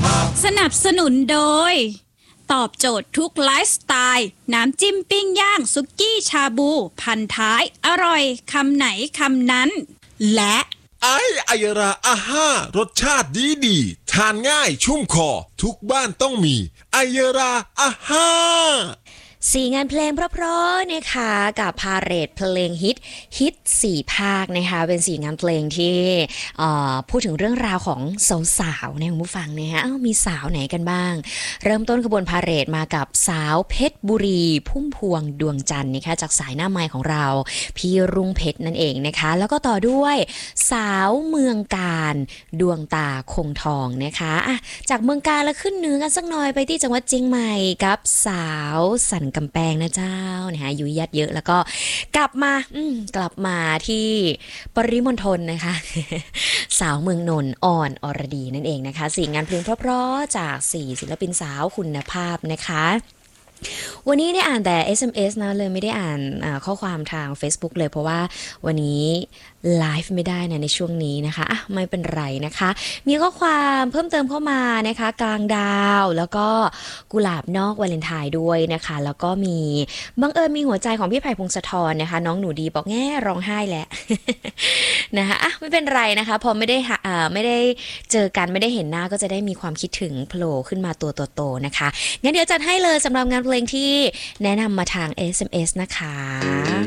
สนับสนุนโดยตอบโจทย์ทุกไลฟ์สไตล์น้ำจิ้มปิ้งย่างสุกี้ชาบูพันท้ายอร่อยคำไหนคำนั้นและไอยราอาห้ารสชาติดีทานง่ายชุ่มคอทุกบ้านต้องมีไอยราอาห้า 4 งานเพลงเพราะๆนะคะกับพาเหรดเพลงฮิต4 ภาคนะคะเป็น4 งานเพลงที่พูดถึงเรื่องราวของสาวๆนะคุณผู้ฟังนะคะมีสาวไหนกันบ้างเริ่มต้นขบวนพาเหรดมากับสาวเพชรบุรีพุ่มพวงดวงจันทร์นะคะจากสายหน้าไมค์ของเราพี่รุ่งเพชรนั่นเองนะคะแล้วก็ต่อด้วยสาวเมืองการดวงตาคงทองนะคะจากเมืองการแล้วขึ้นเหนือกันสักหน่อยไปที่จังหวัดเชียงใหม่กับสาวสันกำแพงนะเจ้านะคะยุยยัดเยอะแล้วก็กลับมาที่ปริมณฑลนะคะ สาวเมืองนนท์อ่อนอรดีนั่นเองนะคะ4 งานเพลงเพราะๆจาก4 ศิลปินสาวคุณภาพนะคะวันนี้ได้อ่านแต่ SMS นะเลยไม่ได้อ่านข้อความทาง Facebook เลยเพราะว่าวันนี้ไลฟ์ไม่ได้นะในช่วงนี้นะคะไม่เป็นไรนะคะมีข้อความเพิ่มเติมเข้ามานะคะกลางดาวแล้วก็กุหลาบนอกวาเลนไทน์ด้วยนะคะแล้วก็มีบังเอิญมีหัวใจของพี่ไผ่พงศธรนะคะน้องหนูดีบอกแง่ร้องไห้แหละ นะคะไม่เป็นไรนะคะพอไม่ได้เจอกันไม่ได้เห็นหน้าก็จะได้มีความคิดถึงโผล่ขึ้นมาตัวโตๆนะคะงั้นเดี๋ยวจัดให้เลยสำหรับงานเพลงที่แนะนำมาทาง SMS นะคะ